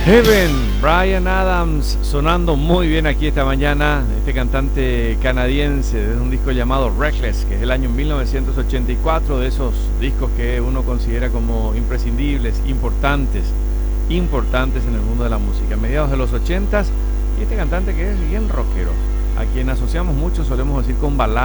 Heaven, Bryan Adams, sonando muy bien aquí esta mañana. Este cantante canadiense de un disco llamado Reckless, que es del año 1984, de esos discos que uno considera como imprescindibles, importantes en el mundo de la música. Mediados de los 80s, y este cantante que es bien rockero, a quien asociamos mucho, solemos decir, con baladas